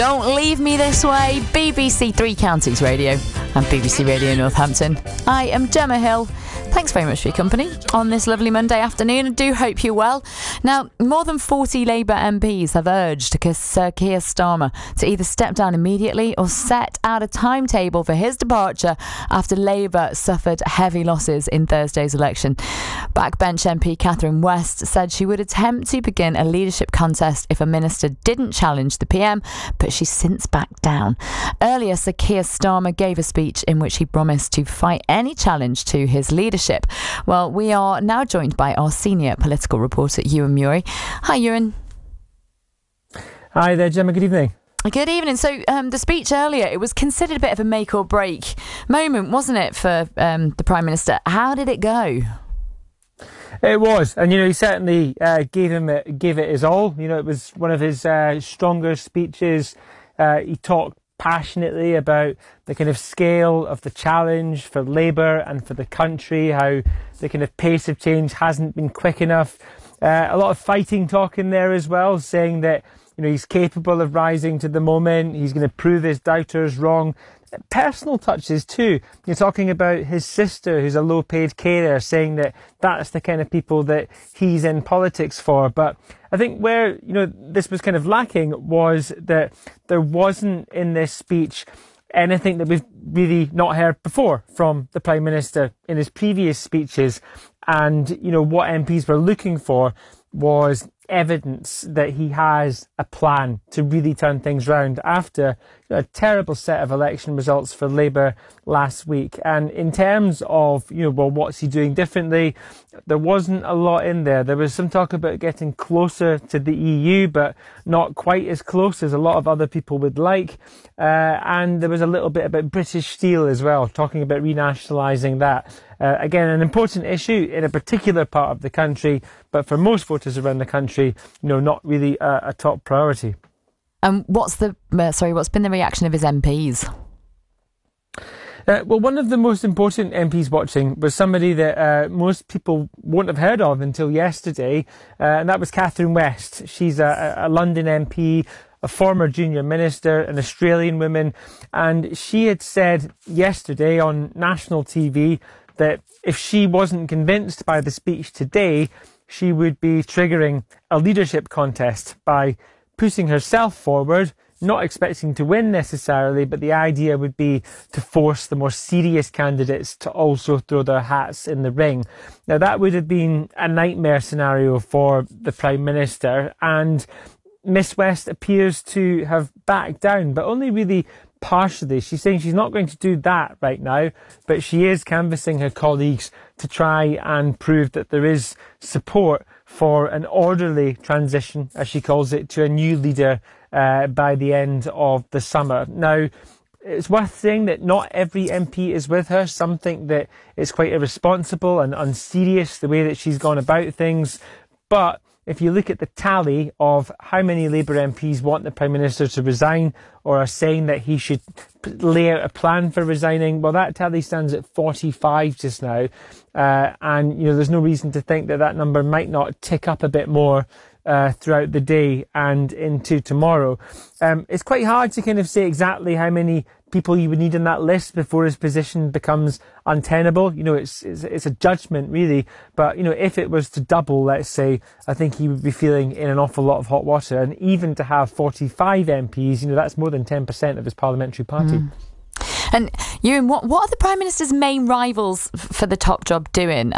Don't leave me this way. BBC Three Counties Radio and BBC Radio Northampton. I am Gemma Hill. Thanks very much for your company on this lovely Monday afternoon. I do hope you're well. Now, more than 40 Labour MPs have urged Sir Keir Starmer to either step down immediately or set out a timetable for his departure after Labour suffered heavy losses in Thursday's election. Backbench MP Catherine West said she would attempt to begin a leadership contest if a minister didn't challenge the PM, but she's since backed down. Earlier, Sir Keir Starmer gave a speech in which he promised to fight any challenge to his leadership. Well, we are now joined by our senior political reporter, Ewan Murray. Hi, Ewan. Hi there, Gemma. Good evening. Good evening. So the speech earlier, it was considered a bit of a make or break moment, wasn't it, for the Prime Minister? How did it go? It was, and he certainly gave it his all. It was one of his stronger speeches. He talked passionately about the kind of scale of the challenge for Labour and for the country, how the kind of pace of change hasn't been quick enough. A lot of fighting talk in there as well, saying that he's capable of rising to the moment. He's going to prove his doubters wrong. Personal touches too. You're talking about his sister, who's a low-paid carer, saying that that's the kind of people that he's in politics for. But I think where this was kind of lacking was that there wasn't in this speech anything that we've really not heard before from the Prime Minister in his previous speeches. And what MPs were looking for was evidence that he has a plan to really turn things round after a terrible set of election results for Labour last week. And in terms of, what's he doing differently? There wasn't a lot in there. There was some talk about getting closer to the EU, but not quite as close as a lot of other people would like. And there was a little bit about British Steel as well, talking about renationalising that. Again, an important issue in a particular part of the country, but for most voters around the country, not really a top priority. And what's been the reaction of his MPs? Well, one of the most important MPs watching was somebody that most people won't have heard of until yesterday, and that was Catherine West. She's a London MP, a former junior minister, an Australian woman, and she had said yesterday on national TV that if she wasn't convinced by the speech today, she would be triggering a leadership contest by putting herself forward, not expecting to win necessarily, but the idea would be to force the more serious candidates to also throw their hats in the ring. Now, that would have been a nightmare scenario for the Prime Minister, and Miss West appears to have backed down, but only really partially. She's saying she's not going to do that right now, but she is canvassing her colleagues to try and prove that there is support for an orderly transition, as she calls it, to a new leader by the end of the summer. Now, it's worth saying that not every MP is with her. Some think that it's quite irresponsible and unserious the way that she's gone about things. But if you look at the tally of how many Labour MPs want the Prime Minister to resign or are saying that he should lay out a plan for resigning, well, that tally stands at 45 just now. And there's no reason to think that that number might not tick up a bit more throughout the day and into tomorrow. It's quite hard to kind of say exactly how many people you would need in that list before his position becomes untenable. It's a judgment really, but if it was to double, let's say, I think he would be feeling in an awful lot of hot water. And even to have 45 MPs, that's more than 10% of his parliamentary party. And Ewan, what are the Prime Minister's main rivals for the top job doing?